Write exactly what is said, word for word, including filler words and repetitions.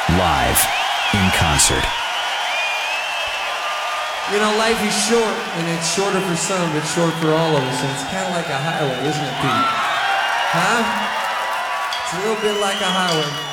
live in concert. You know, life is short, and it's shorter for some, but short for all of us, and it's kind of like a highway, isn't it, Pete? Huh? It's a little bit like a highway.